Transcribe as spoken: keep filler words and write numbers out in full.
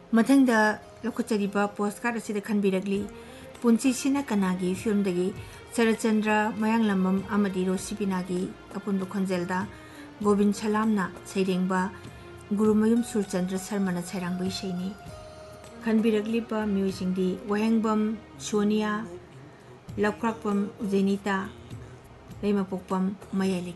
मथंगदा लखुचरिबा postcard असिदा खनबिरगली पुंची Cina कनागी film दगी Sharadchandra मयांगलम्बम अमदी रोसिबिनागी अपुनब खोंजेलदा Govind सलामना सैरेंबा Gurumayum Surchandra शर्मना Sairang बैसैनी खनबिरगलीबा म्यूजिंगदी वहेंगबम Sonia लवक्राकपम Jenita लेमापोकपम Mayali